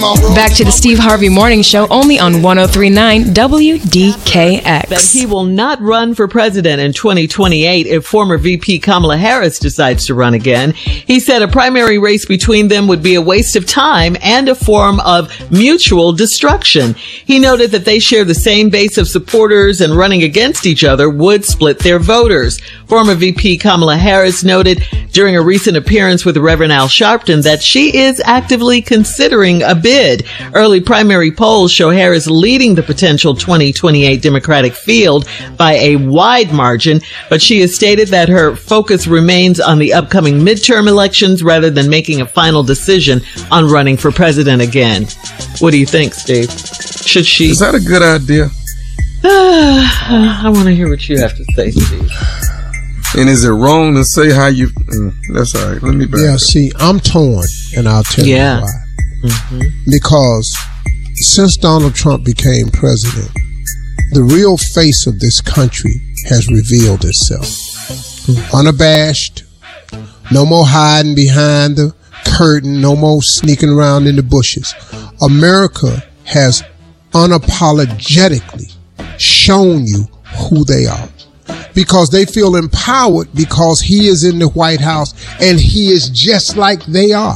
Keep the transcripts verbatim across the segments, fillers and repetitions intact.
Back to the Steve Harvey Morning Show, only on one oh three point nine W D K X. That he will not run for president in twenty twenty-eight if former V P Kamala Harris decides to run again. He said a primary race between them would be a waste of time and a form of mutual destruction. He noted that they share the same base of supporters and running against each other would split their voters. Former V P Kamala Harris noted during a recent appearance with Reverend Al Sharpton that she is actively considering a bid. Early primary polls show Harris leading the potential twenty twenty-eight Democratic field by a wide margin, but she has stated that her focus remains on the upcoming midterm elections rather than making a final decision on running for president again. What do you think, Steve? Should she? Is that a good idea? I want to hear what you have to say, Steve. And is it wrong to say how you... Mm, that's all right. Let me back Yeah, up. see, I'm torn, and I'll tell Yeah. you why. Mm-hmm. Because since Donald Trump became president, the real face of this country has revealed itself. Mm-hmm. Unabashed, no more hiding behind the curtain, no more sneaking around in the bushes. America has unapologetically shown you who they are. Because they feel empowered because he is in the White House and he is just like they are.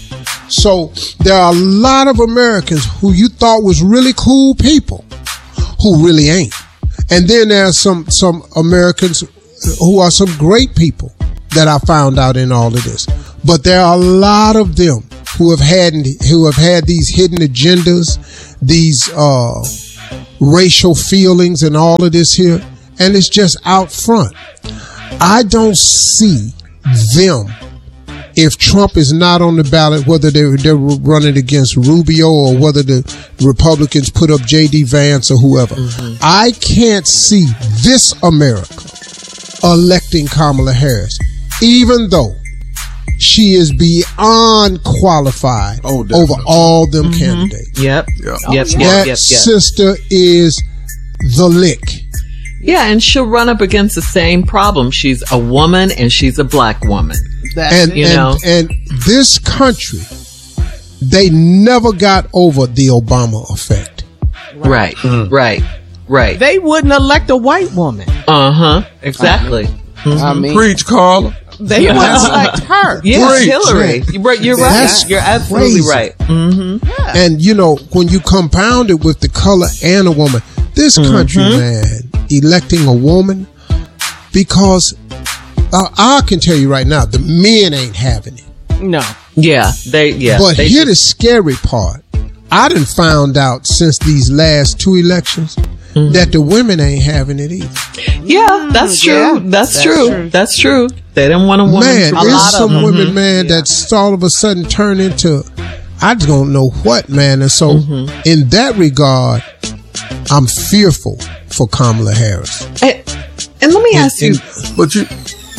So there are a lot of Americans who you thought was really cool people who really ain't. And then there are some, some Americans who are some great people that I found out in all of this. But there are a lot of them who have had, who have had these hidden agendas, these, uh, racial feelings and all of this here. And it's just out front. I don't see them, if Trump is not on the ballot, whether they're, they're running against Rubio or whether the Republicans put up J D Vance or whoever. Mm-hmm. I can't see this America electing Kamala Harris, even though she is beyond qualified oh, over all them mm-hmm. candidates. Yep. Yep. Oh, yep. That Yep. Yep. sister is the lick. Yeah, and she'll run up against the same problem. She's a woman and she's a black woman. That's, and, you and, know. and this country, they never got over the Obama effect. Right, mm. right, right. They wouldn't elect a white woman. Uh-huh, exactly. Mm-hmm. I mean, preach, Carla. They yeah. wouldn't elect her. Yes, preach. Hillary. You're, you're right. That's you're absolutely crazy. right. Mm-hmm. Yeah. And, you know, when you compound it with the color and a woman, this country, mm-hmm. man, electing a woman, because uh, I can tell you right now, the men ain't having it. No. Yeah, they, yeah. But they here just... the scary part. I done found out since these last two elections mm-hmm. that the women ain't having it either. Yeah, that's true. Yeah, that's, that's true. true. That's true. They don't want a woman. Man, a there's some them. women, mm-hmm. man, yeah. that's all of a sudden turn into, I just don't know what, man. And so mm-hmm. in that regard, I'm fearful for Kamala Harris. And, and let me ask and, you. And, but you.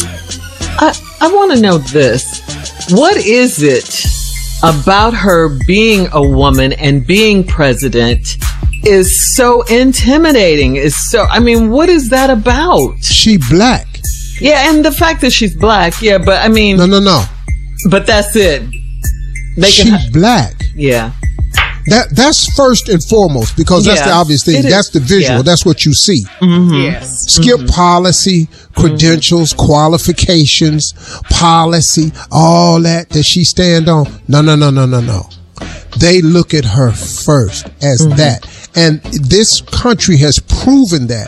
I, I want to know this. What is it about her being a woman and being president is so intimidating? Is so, I mean, what is that about? She black. Yeah, and the fact that she's black, yeah, but I mean. No, no, no. But that's it. They she's can, black. Yeah. That that's first and foremost, because that's yeah, the obvious thing. That's the visual. Yeah. That's what you see. Mm-hmm. Yes. Skip mm-hmm. policy, credentials, mm-hmm. qualifications, policy, all that that she stand on. No, no, no, no, no, no. They look at her first as mm-hmm. that. And this country has proven that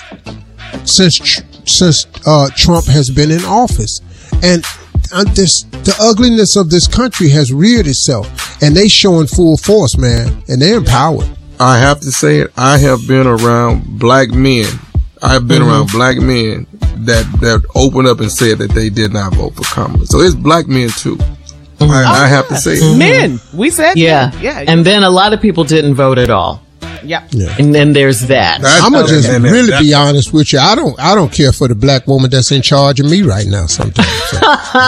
since since uh, Trump has been in office. And uh, this, the ugliness of this country has reared itself, and they showing full force, man, and they're empowered. I have to say it. I have been around black men. I've been mm-hmm. around black men that that opened up and said that they did not vote for Kamala. So it's black men too. Mm-hmm. I, oh, I have yeah. to say mm-hmm. it. Men. We said yeah, men. yeah. And then a lot of people didn't vote at all. Yep. Yeah. And then there's that. That's, I'm gonna just and, and, really and, be honest with you. I don't. I don't care for the black woman that's in charge of me right now. Sometimes. So,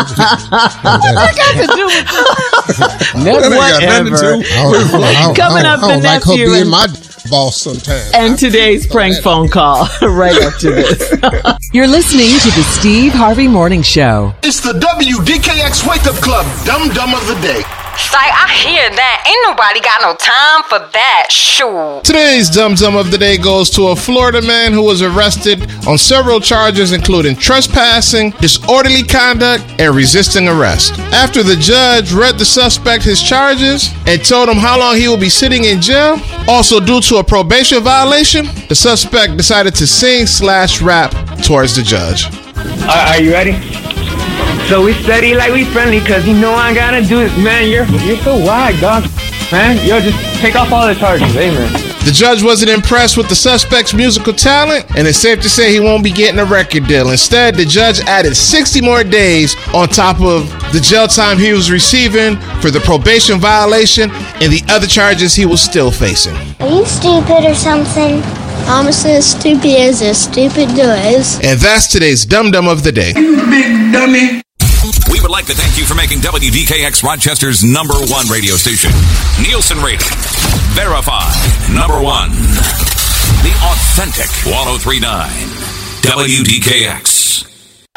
what got to do with Never, whatever. Coming up, I don't the like her nephew being and, my boss sometimes. And today's prank phone call right after this. You're listening to the Steve Harvey Morning Show. It's the W D K X Wake Up Club Dum Dum of the Day. Say, I hear that. Ain't nobody got no time for that. Shoot. Today's Dum Dum of the Day goes to a Florida man who was arrested on several charges, including trespassing, disorderly conduct, and resisting arrest. After the judge read the suspect his charges and told him how long he will be sitting in jail, also due to a probation violation, the suspect decided to sing slash rap towards the judge. Uh, are you ready? So we steady like we friendly, cause you know I gotta do it, man. You're you're so wide, dog. Man, yo, just take off all the charges, hey, man. The judge wasn't impressed with the suspect's musical talent, and it's safe to say he won't be getting a record deal. Instead, the judge added sixty more days on top of the jail time he was receiving for the probation violation and the other charges he was still facing. Are you stupid or something? I'm as stupid as a stupid does. And that's today's Dum Dum of the Day. You big dummy. We would like to thank you for making W D K X Rochester's number one radio station. Nielsen rated. Verified. Number one. The authentic one oh three point nine. W D K X.